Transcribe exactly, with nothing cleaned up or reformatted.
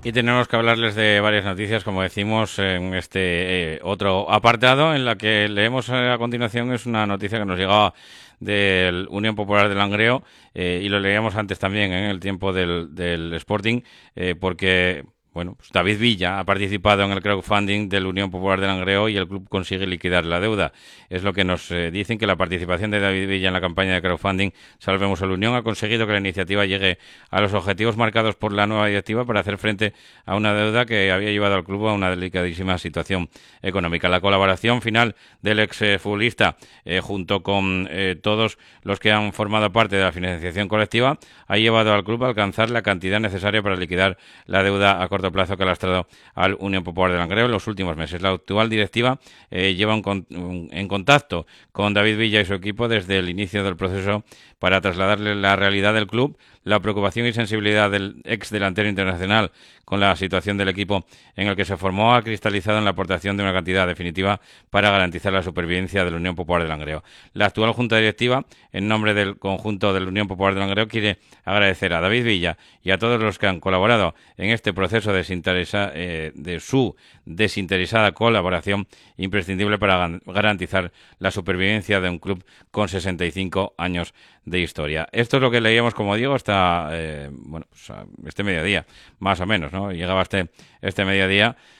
Y tenemos que hablarles de varias noticias, como decimos en este eh, otro apartado, en la que leemos eh, a continuación. Es una noticia que nos llegaba del Unión Popular del Langreo, eh, y lo leíamos antes también en el tiempo del, del Sporting, eh, porque bueno, pues David Villa ha participado en el crowdfunding del Unión Popular del Langreo y el club consigue liquidar la deuda. Es lo que nos eh, dicen, que la participación de David Villa en la campaña de crowdfunding Salvemos a la Unión ha conseguido que la iniciativa llegue a los objetivos marcados por la nueva directiva para hacer frente a una deuda que había llevado al club a una delicadísima situación económica. La colaboración final del exfutbolista, eh, junto con eh, todos los que han formado parte de la financiación colectiva, ha llevado al club a alcanzar la cantidad necesaria para liquidar la deuda a corto plazo que ha lastrado al Unión Popular de Langreo en los últimos meses. La actual directiva eh, lleva un con, un, en contacto con David Villa y su equipo desde el inicio del proceso para trasladarle la realidad del club, la preocupación y sensibilidad del ex delantero internacional con la situación del equipo en el que se formó, ha cristalizado en la aportación de una cantidad definitiva para garantizar la supervivencia de la Unión Popular de Langreo. La actual Junta Directiva, en nombre del conjunto de la Unión Popular de Langreo, quiere agradecer a David Villa y a todos los que han colaborado en este proceso desinteresa, eh, de su desinteresada colaboración, imprescindible para garantizar la supervivencia de un club con sesenta y cinco años de historia. Esto es lo que leíamos, como digo, hasta eh, bueno, pues este mediodía, más o menos, ¿no? Llegaba este, este mediodía